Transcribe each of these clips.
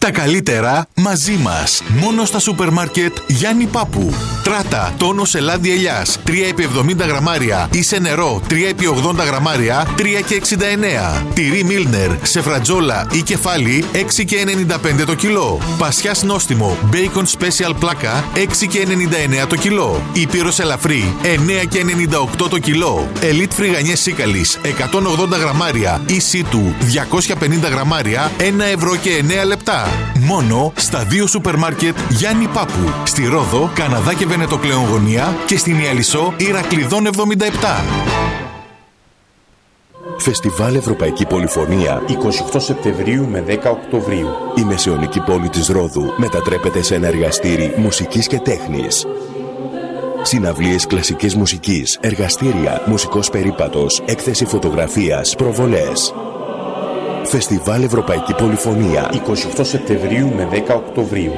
Τα καλύτερα μαζί μας. Μόνο στα σούπερ μάρκετ Γιάννη Πάπου. Τράτα τόνος ελάδι ελιάς 3x70 γραμμάρια ή σε νερό 3x80 γραμμάρια 3,69. Τυρί Μίλνερ σε φρατζόλα ή κεφάλι 6,95 το κιλό. Πασιάς νόστιμο Bacon Special πλάκα 6,99 το κιλό. Ήπειρος ελαφρύ 9,98 το κιλό. Elite φρυγανιές σίκαλης 180 γραμμάρια ή σίτου 250 γραμμάρια 1 ευρώ και 9 λεπτά. Μόνο στα 2 σούπερ μάρκετ Γιάννη Πάπου. Στη Ρόδο, Καναδά και Βενετοκλέον Γωνία και στην Ιαλισσό Ηρακλειδών 77. Φεστιβάλ Ευρωπαϊκή Πολυφωνία 28 Σεπτεμβρίου με 10 Οκτωβρίου. Η μεσαιωνική πόλη της Ρόδου μετατρέπεται σε ένα εργαστήρι μουσικής και τέχνης. Συναυλίες κλασικής μουσικής, εργαστήρια, μουσικός περίπατος, έκθεση φωτογραφίας, προβολές. Φεστιβάλ Ευρωπαϊκή Πολυφωνία 28 Σεπτεμβρίου με 10 Οκτωβρίου.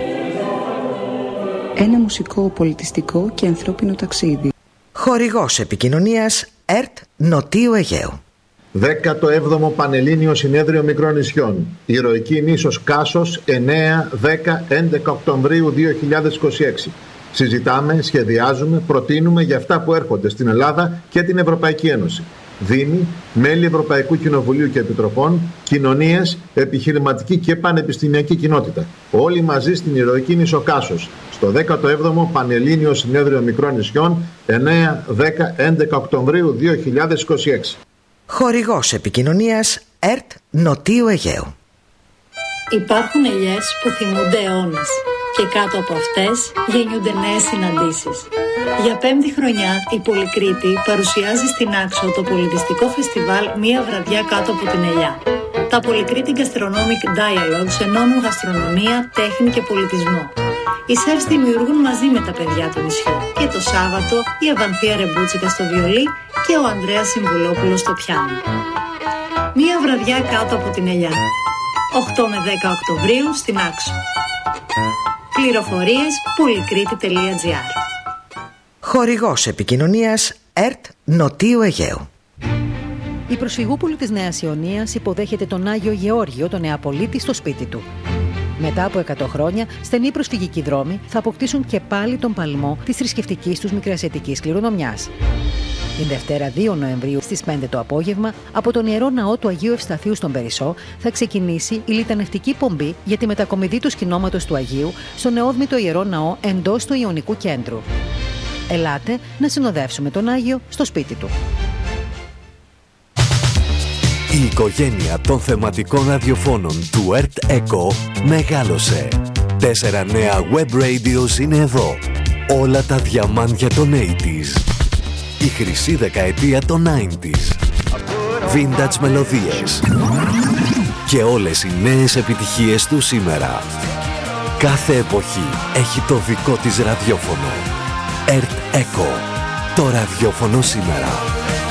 Ένα μουσικό, πολιτιστικό και ανθρώπινο ταξίδι. Χορηγός επικοινωνίας ΕΡΤ Νοτίου Αιγαίου. 17ο Πανελλήνιο Συνέδριο Μικρών Νησιών. Ηρωική νήσος Κάσος 9, 10, 11 Οκτωβρίου 2026. Συζητάμε, σχεδιάζουμε, προτείνουμε για αυτά που έρχονται στην Ελλάδα και την Ευρωπαϊκή Ένωση. Δήμοι, μέλη Ευρωπαϊκού Κοινοβουλίου και Επιτροπών, κοινωνίες, επιχειρηματική και πανεπιστημιακή κοινότητα. Όλοι μαζί στην ηρωική νήσο Κάσος, στο 17ο Πανελλήνιο Συνέδριο Μικρών Νησιών, 9, 10, 11 Οκτωβρίου 2026. Χορηγός επικοινωνίας ΕΡΤ Νοτίου Αιγαίου. Υπάρχουν ελιές που θυμούνται αιώνες και κάτω από αυτές γεννιούνται νέες συναντήσεις. Για 5η χρονιά η Πολυκρήτη παρουσιάζει στην Άξο το πολιτιστικό φεστιβάλ «Μία βραδιά κάτω από την ελιά». Τα Πολυκρήτη Gastronomic Dialogues ενώνουν γαστρονομία, τέχνη και πολιτισμό. Οι σεφς δημιουργούν μαζί με τα παιδιά του νησιού και το Σάββατο η Αβανθία Ρεμπούτσικα στο βιολί και ο Ανδρέας Συμβουλόπουλος στο πιάνο. «Μία βραδιά κάτω από την ελιά». 8 με 10 Οκτωβρίου στην Άξο. Πληροφορίες polykritti.gr. Χορηγός επικοινωνίας ΕΡΤ Νοτίου Αιγαίου. Η προσφυγούπολη της Νέας Ιωνίας υποδέχεται τον Άγιο Γεώργιο, τον Νεαπολίτη, στο σπίτι του. Μετά από 100 χρόνια, στενοί προσφυγικοί δρόμοι θα αποκτήσουν και πάλι τον παλμό της θρησκευτικής τους μικρασιατικής κληρονομιάς. Την Δευτέρα 2 Νοεμβρίου στις 5 το απόγευμα, από τον Ιερό Ναό του Αγίου Ευσταθείου στον Περισσό, θα ξεκινήσει η λιτανευτική πομπή για τη μετακομιδή του σκηνώματος του Αγίου στο νεόδμητο Ιερό Ναό εντός του Ιωνικού Κέντρου. Ελάτε να συνοδεύσουμε τον Άγιο στο σπίτι του. Η οικογένεια των θεματικών ραδιοφώνων του ΕΡΤ ΕΚΟ μεγάλωσε. 4 νέα web radios είναι εδώ. Όλα τα διαμάντια των 80s. Η χρυσή δεκαετία των 90s. Vintage μελωδίες. Και όλες οι νέες επιτυχίες του σήμερα. Κάθε εποχή έχει το δικό της ραδιόφωνο. ΕΡΤ ΕΚΟ. Το ραδιόφωνο σήμερα.